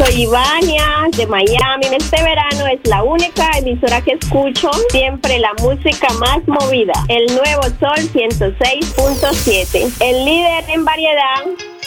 Soy Ivania de Miami. Este verano es la única emisora que escucho. Siempre la música más movida. El Nuevo Sol 106.7. El líder en variedad.